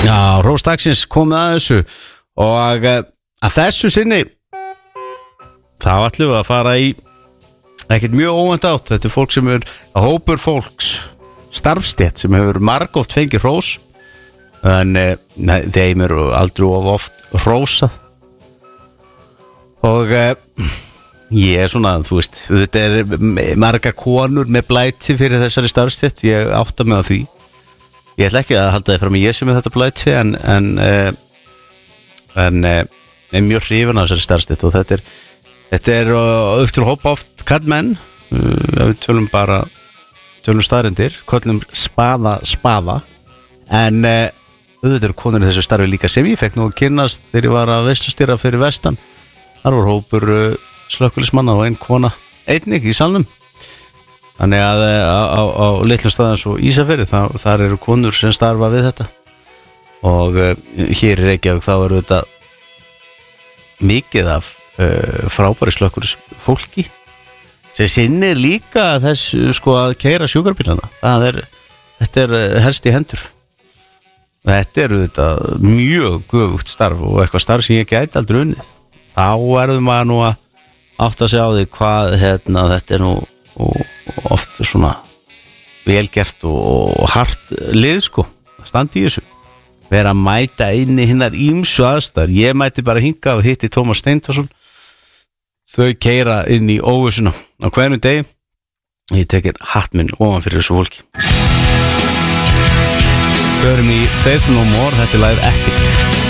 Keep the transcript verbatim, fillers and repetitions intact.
Já, Róstaksins komið að þessu og að þessu sinni þá ætlum við að fara í ekkert mjög óvænt átt. Þetta er fólk sem er hópur fólks starfstétt sem hefur margóft fengið hrós en nei, þeim eru aldrei of oft hrósað og e, ég er svona, þú veist, þetta er margar konur með blæti fyrir þessari starfstétt, ég átta mig á því. Ég ætla ekki að halda þið fram í ég sem er þetta blæti en en, en er mjög hrifin af þessari starfstétt og þetta er þetta er upp til hópa oft kallmenn, við tölum bara tölum staðrendir, köllum spaða spaða en auðvitað eru konur í þessu starfi líka sem ég fekk nú að kynnast þegar ég var að veislustýra fyrir vestan. Þar var hópur slökkviliðsmanna og ein kona einnig í salnum. Þannig að á, á, á litlum staðan svo Ísafirði, þar, þar eru konur sem starfa við þetta og uh, hér í Reykjavík þá eru þetta mikið af uh, frábæri slökkviliðs fólki sem sinnir líka þess sko að keyra sjúkrabílana. Það er, þetta er helst í hendur. Þetta eru þetta mjög göfugt starf og eitthvað starf sem ég gæti aldrei unnið. Þá verður maður nú að átta sig á því hvað hérna, þetta er nú og oft svona velgert og, og hart lið sko, standi í þessu vera að mæta inn í hinnar ýmsu aðstæður. Ég mæti bara hinga og hitti Tómas Steindorsson, þau keyra inn í óvissuna á hverjum degi. Ég tekir hatt minn ofan fyrir þessu fólki. Förum í Faith No More, þetta er lagið Epic.